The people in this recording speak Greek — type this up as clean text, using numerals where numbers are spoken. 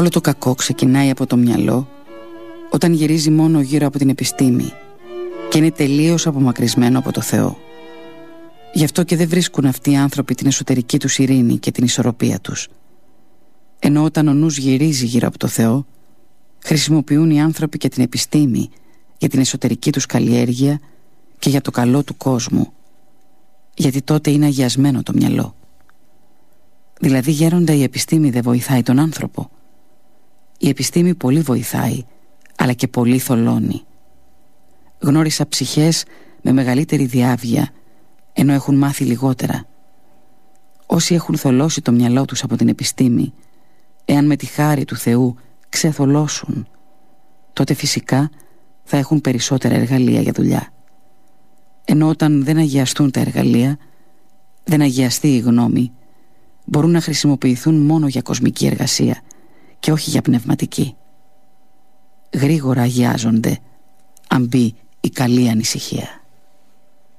Όλο το κακό ξεκινάει από το μυαλό όταν γυρίζει μόνο γύρω από την επιστήμη και είναι τελείως απομακρυσμένο από το Θεό. Γι' αυτό και δεν βρίσκουν αυτοί οι άνθρωποι την εσωτερική τους ειρήνη και την ισορροπία τους. Ενώ όταν ο νους γυρίζει γύρω από το Θεό, χρησιμοποιούν οι άνθρωποι και την επιστήμη για την εσωτερική τους καλλιέργεια και για το καλό του κόσμου, γιατί τότε είναι αγιασμένο το μυαλό. Δηλαδή, γέροντα, η επιστήμη δεν βοηθάει τον άνθρωπο. Η επιστήμη πολύ βοηθάει, αλλά και πολύ θολώνει. Γνώρισα ψυχές με μεγαλύτερη διάβγεια, ενώ έχουν μάθει λιγότερα. Όσοι έχουν θολώσει το μυαλό τους από την επιστήμη, εάν με τη χάρη του Θεού ξεθολώσουν, τότε φυσικά θα έχουν περισσότερα εργαλεία για δουλειά. Ενώ όταν δεν αγιαστούν τα εργαλεία, δεν αγιαστεί η γνώμη, μπορούν να χρησιμοποιηθούν μόνο για κοσμική εργασία και όχι για πνευματική. Γρήγορα αγιάζονται αν μπει η καλή ανησυχία.